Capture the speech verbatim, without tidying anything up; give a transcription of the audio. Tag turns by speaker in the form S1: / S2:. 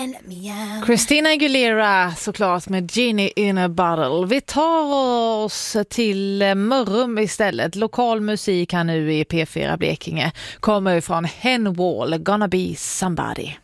S1: let me out.
S2: Christina Aguilera såklart med Genie in a Bottle. Vi tar oss till Mörrum istället. Lokal musik här nu i P fyra Blekinge kommer från Hen Wall, Gonna Be Somebody.